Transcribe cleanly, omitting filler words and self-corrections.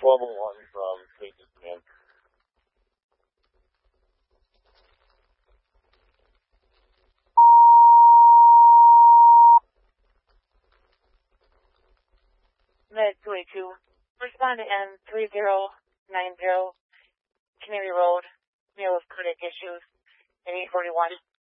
1201 from Pages Command. Med 282. Respond to N3090 Canary Road, male with cardiac issues at 841.